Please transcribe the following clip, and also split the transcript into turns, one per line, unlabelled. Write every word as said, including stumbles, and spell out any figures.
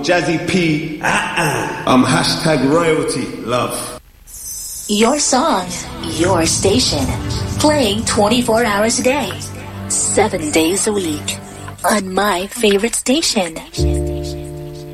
Jazzy P. Uh-uh. Um, hashtag royalty. Love.
Your song, your station. Playing twenty-four hours a day. Seven days a week. On my favorite station.